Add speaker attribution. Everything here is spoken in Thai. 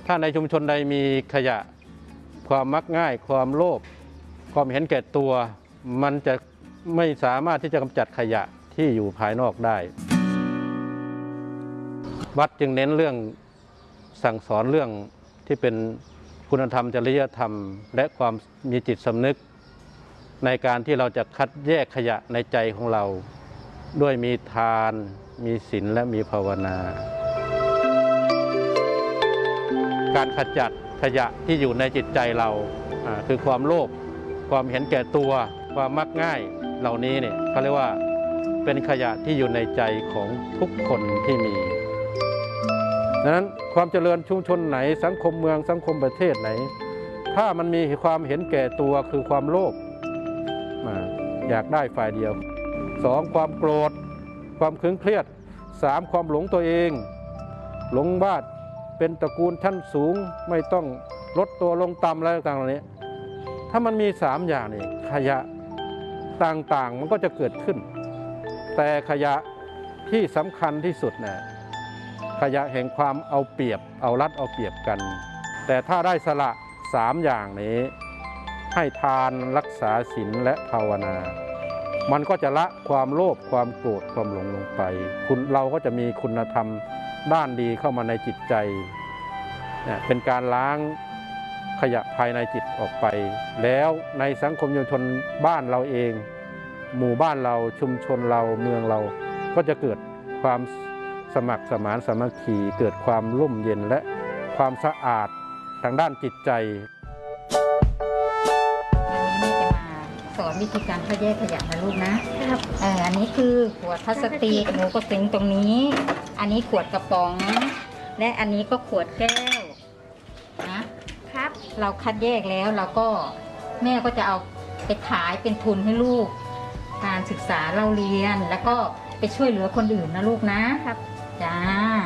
Speaker 1: ถ้าในชุมชนใดมีขยะความมักง่ายความโลภความเห็นแก่ตัวมันจะไม่สามารถที่จะกำจัดขยะที่อยู่ภายนอกได้วัดจึงเน้นเรื่องสั่งสอนเรื่องที่เป็นคุณธรรมจริยธรรมและความมีจิตสำนึกในการที่เราจะคัดแยกขยะในใจของเราด้วยมีทานมีศีลและมีภาวนาการขจัดขยะที่อยู่ในจิตใจเราคือความโลภความเห็นแก่ตัวความมักง่ายเหล่านี้เนี่ยเขาเรียกว่าเป็นขยะที่อยู่ในใจของทุกคนที่มีดังนั้นความเจริญชุมชนไหนสังคมเมืองสังคมประเทศไหนถ้ามันมีความเห็นแก่ตัวคือความโลภอยากได้ฝ่ายเดียว2ความโกรธความเคร่งเครียด3ความหลงตัวเองหลงว่าเป็นตระกูลชั้นสูงไม่ต้องลดตัวลงต่ำอะไรต่างๆเหล่านี้ถ้ามันมี3อย่างนี่ขยะต่างๆมันก็จะเกิดขึ้นแต่ขยะที่สำคัญที่สุดนะขยะแห่งความเอาเปรียบเอารัดเอาเปรียบกันแต่ถ้าได้สละ3อย่างนี้ให้ทานรักษาศีลและภาวนามันก็จะละความโลภความโกรธความหลงลงไปเราก็จะมีคุณธรรมด้านดีเข้ามาในจิตใจเป็นการล้างขยะภายในจิตออกไปแล้วในสังคมชุมชนบ้านเราเองหมู่บ้านเราชุมชนเราเมืองเราก็จะเกิดความสมัครสมานสามัคคีเกิดความร่มเย็นและความสะอาดทางด้านจิตใจ
Speaker 2: สอนวิธีการคัดแยกขยะนะลูกนะครับอันนี้คือขวดพลาสติกหนูก็ซึ้งตรงนี้อันนี้ขวดกระป๋องและอันนี้ก็ขวดแก้วนะครับเราคัดแยกแล้วเราก็แม่ก็จะเอาไปขายเป็นทุนให้ลูกการศึกษาเราเรียนแล้วก็ไปช่วยเหลือคนอื่นนะลูกนะครับจ้า